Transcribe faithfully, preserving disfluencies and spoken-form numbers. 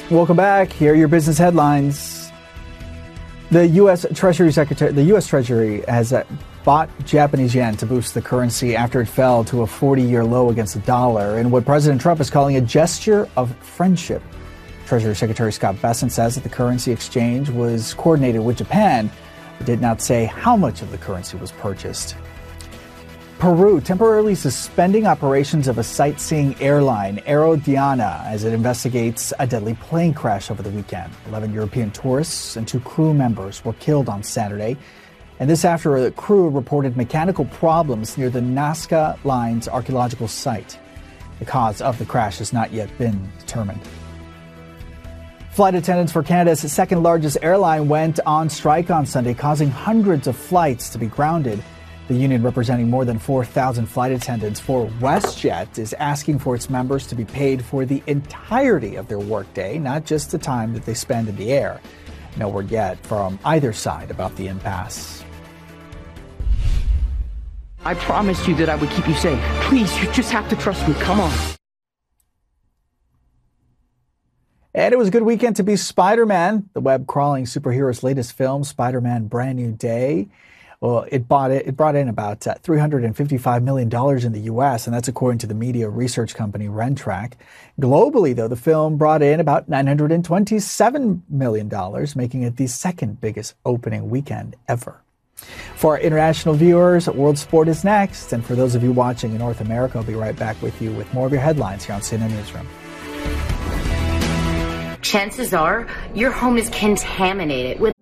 Welcome back. Here are your business headlines. The U S. Treasury Secretary, the U S. Treasury has bought Japanese yen to boost the currency after it fell to a forty-year low against the dollar in what President Trump is calling a gesture of friendship. Treasury Secretary Scott Bessent says that the currency exchange was coordinated with Japan, but did not say how much of the currency was purchased. Peru temporarily suspending operations of a sightseeing airline, Aerodiana, as it investigates a deadly plane crash over the weekend. eleven European tourists and two crew members were killed on Saturday. And this after the crew reported mechanical problems near the Nazca Line's archaeological site. The cause of the crash has not yet been determined. Flight attendants for Canada's second largest airline went on strike on Sunday, causing hundreds of flights to be grounded. The union, representing more than four thousand flight attendants for WestJet, is asking for its members to be paid for the entirety of their workday, not just the time that they spend in the air. No word yet from either side about the impasse. I promised you that I would keep you safe. Please, you just have to trust me. Come on. And it was a good weekend to be Spider-Man, the web-crawling superhero's latest film, Spider-Man Brand New Day. Well, it bought it, it brought in about uh, three hundred fifty-five million dollars in the U S, and that's according to the media research company Rentrak. Globally, though, the film brought in about nine hundred twenty-seven million dollars, making it the second biggest opening weekend ever. For our international viewers, World Sport is next. And for those of you watching in North America, I'll be right back with you with more of your headlines here on C N N Newsroom. Chances are your home is contaminated with